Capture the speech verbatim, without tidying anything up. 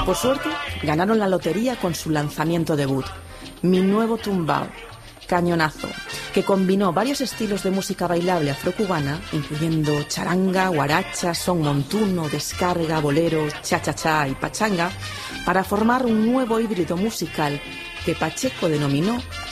Por suerte, ganaron la lotería con su lanzamiento debut, Mi Nuevo Tumbao, cañonazo, que combinó varios estilos de música bailable afrocubana, incluyendo charanga, guaracha, son montuno, descarga, bolero, cha-cha-cha y pachanga, para formar un nuevo híbrido musical que Pacheco denominó